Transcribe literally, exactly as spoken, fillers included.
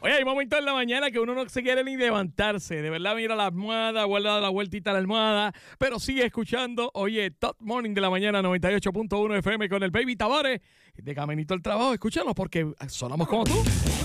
Oye, hay momentos en la mañana que uno no se quiere ni levantarse. De verdad, mira la almohada, guarda la vueltita a la almohada, pero sigue escuchando. Oye, Top Morning de la mañana, noventa y ocho punto uno F M con el Baby Tavares. De caminito al trabajo, escúchanos porque sonamos como tú.